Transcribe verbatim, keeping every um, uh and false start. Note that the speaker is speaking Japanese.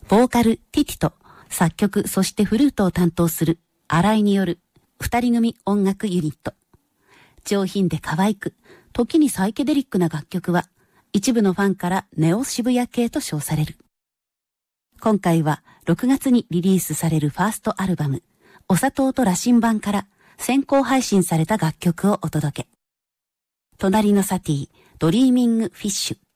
ボーカルティティと作曲そしてフルートを担当する新井による二人組音楽ユニット。上品で可愛く、時にサイケデリックな楽曲は一部のファンからネオ渋谷系と称される。今回はろくがつにリリースされるファーストアルバムお砂糖と羅針盤から先行配信された楽曲をお届け。隣のサティ、ドリーミングフィッシュ。